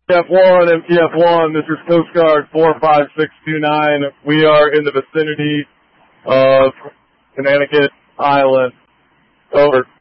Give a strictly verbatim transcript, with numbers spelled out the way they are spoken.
F one, M T F one, this is Coast Guard four five six two nine. We are in the vicinity of Connecticut Island. Over.